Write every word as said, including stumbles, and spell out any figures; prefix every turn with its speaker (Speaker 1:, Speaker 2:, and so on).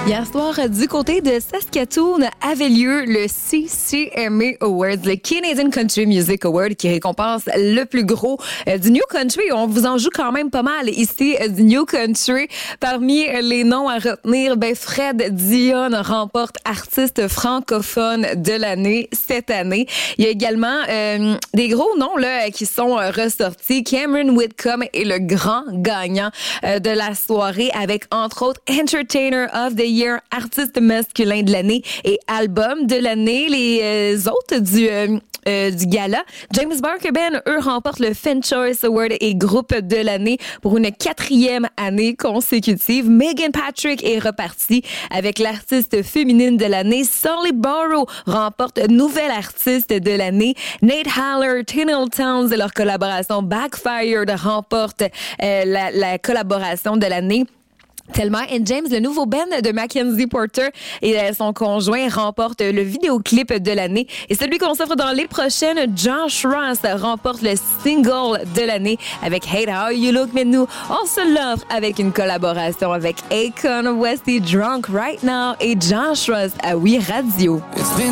Speaker 1: Hier soir, du côté de Saskatoon, avait lieu le C C M A Awards, le Canadian Country Music Award, qui récompense le plus gros euh, du New Country. On vous en joue quand même pas mal ici euh, du New Country. Parmi euh, les noms à retenir, ben Fred Dion remporte artiste francophone de l'année cette année. Il y a également euh, des gros noms là qui sont euh, ressortis. Cameron Whitcomb est le grand gagnant euh, de la soirée avec, entre autres, Entertainer of the Year, artiste masculin de l'année et album de l'année. Les euh, autres du euh, euh, du gala, James Barker Band, eux, remportent le Fan Choice Award et groupe de l'année pour une quatrième année consécutive. Megan Patrick est repartie avec l'artiste féminine de l'année. Solly Borrow remporte nouvelle artiste de l'année. Nate Haller, Tinel Towns et leur collaboration Backfired remporte euh, la, la collaboration de l'année. Thelma and James, le nouveau band de Mackenzie Porter et son conjoint remporte le vidéoclip de l'année. Et celui qu'on s'offre dans les prochaines, Josh Ross remporte le single de l'année avec Hate How You Look. Mais nous, on se l'offre avec une collaboration avec Akon, Westy, Drunk Right Now et Josh Ross à Oui Radio.